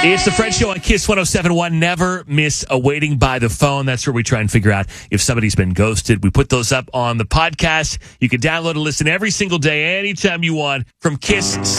It's the Fred Show on Kiss 107.1. Never miss a waiting by the phone. That's where we try and figure out if somebody's been ghosted. We put those up on the podcast. You can download and listen every single day, anytime you want, from Kiss